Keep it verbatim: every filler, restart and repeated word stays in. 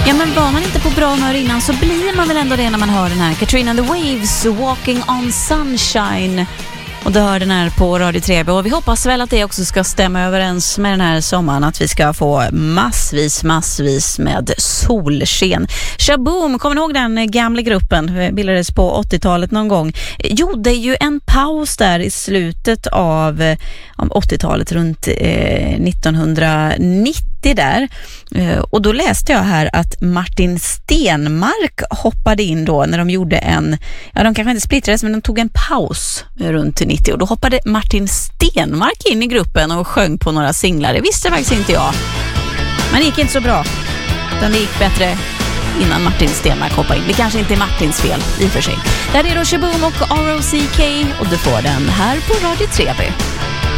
Ja, men var man inte på bra humör innan så blir man väl ändå det när man hör den här Katrina and the Waves, Walking on Sunshine. Och du hör den här på Radio tre B. Och vi hoppas väl att det också ska stämma överens med den här sommaren. Att vi ska få massvis, massvis med solsken. Shaboom, kommer ni ihåg den gamla gruppen? Bildades på åttiotalet någon gång. Gjorde ju en paus där i slutet av åttiotalet, runt eh, nittonhundranittio där. Och då läste jag här att Martin Stenmark hoppade in då när de gjorde en, ja de kanske inte splittrades men de tog en paus runt nittio och då hoppade Martin Stenmark in i gruppen och sjöng på några singlar. Det visste faktiskt inte jag. Men det gick inte så bra. Utan det gick bättre innan Martin Stenmark hoppade in. Det kanske inte är Martins fel i och för sig. Där är då Shaboom och R O C K och du får den här på Radio tre B.